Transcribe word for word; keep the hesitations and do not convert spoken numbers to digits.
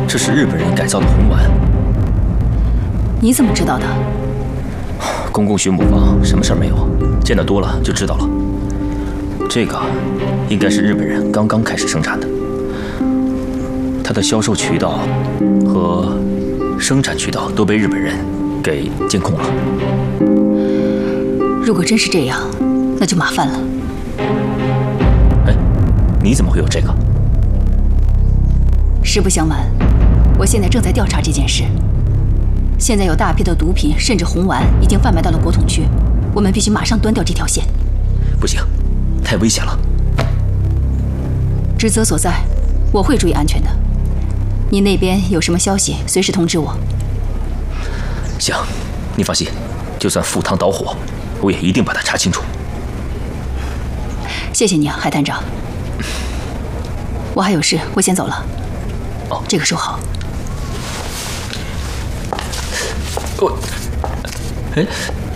这是日本人改造的红丸。 你怎么知道的？ 公公巡母房，什么事儿没有，见得多了就知道了。这个应该是日本人刚刚开始生产的，它的销售渠道和生产渠道都被日本人给监控了。 如果真是这样，那就麻烦了。 哎，你怎么会有这个？ 实不相瞒，我现在正在调查这件事。现在有大批的毒品，甚至红丸已经贩卖到了国统区，我们必须马上端掉这条线。 不行，太危险了。 职责所在，我会注意安全的。你那边有什么消息，随时通知我。 行，你放心，就算赴汤蹈火，我也一定把它查清楚。 谢谢你啊，海探长。我还有事，我先走了。 哦， 这个收好。 我，哎。